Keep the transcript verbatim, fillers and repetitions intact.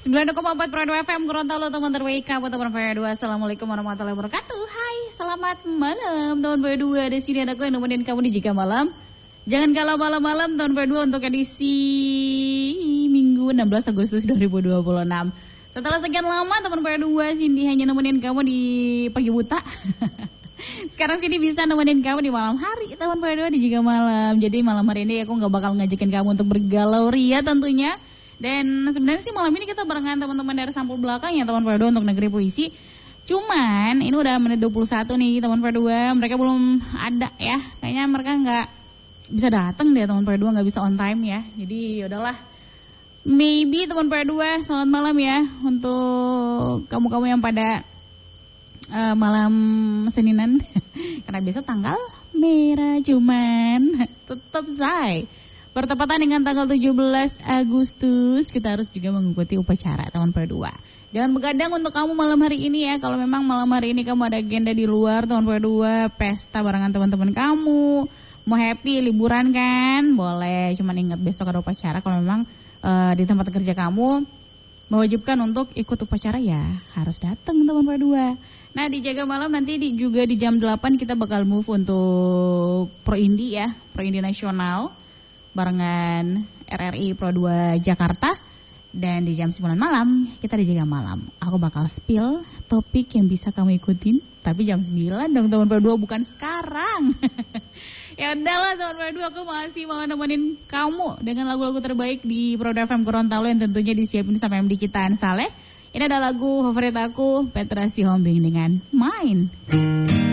sembilan puluh koma empat Pro dua F M Gorontalo, teman terbaik kamu teman P dua. Assalamualaikum warahmatullahi wabarakatuh. Hai, selamat malam teman P dua. Di sini ada aku yang nemenin kamu di Jika Malam. Jangan kalah malam-malam teman P dua untuk edisi Minggu enam belas Agustus dua ribu dua puluh enam. Setelah sekian lama teman P dua, Cindy hanya nemenin kamu di pagi buta. Sekarang Cindy bisa nemenin kamu di malam hari teman P dua di Jika Malam. Jadi malam hari ini aku gak bakal ngajakin kamu untuk bergalau ria tentunya. Dan sebenarnya sih malam ini kita barengan teman-teman dari sampul belakang ya teman P dua untuk Negeri Puisi. Cuman ini udah menit dua puluh satu nih teman P dua, mereka belum ada ya. Kayaknya mereka gak bisa datang deh teman P dua, gak bisa on time ya. Jadi yaudahlah, maybe teman P dua selamat malam ya untuk kamu-kamu yang pada uh, malam Seninan. Karena biasa tanggal merah, cuman tetap say. Bertepatan dengan tanggal tujuh belas Agustus, kita harus juga mengikuti upacara teman P dua. Jangan begadang untuk kamu malam hari ini ya. Kalau memang malam hari ini kamu ada agenda di luar teman P dua, pesta barengan teman-teman kamu, mau happy liburan kan, boleh. Cuman ingat besok ada upacara. Kalau memang uh, di tempat kerja kamu mewajibkan untuk ikut upacara ya harus datang teman P dua. Nah di Jaga Malam nanti di, juga di jam delapan kita bakal move untuk Pro Indi ya, Pro Indi Nasional barengan R R I Pro dua Jakarta. Dan di jam sembilan malam kita di Jaga Malam. Aku bakal spill topik yang bisa kamu ikutin, tapi jam sembilan dong teman P dua, bukan sekarang. Ya udahlah teman P dua, aku masih mau nemenin kamu dengan lagu-lagu terbaik di Pro dua F M Gorontalo yang tentunya disiapin sama M D Kitaan Saleh. Ini ada lagu favorit aku, Petra Sihombing dengan Main.